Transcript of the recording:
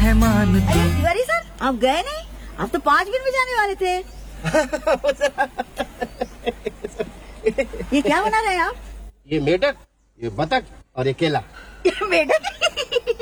मेहमान अरे तू। तिवारी सर, आप गए नहीं? आप तो 5 मिनट में जाने वाले थे। ये क्या बना रहे हैं आप? ये मेढक, ये बतख और ये केला। ये मेढक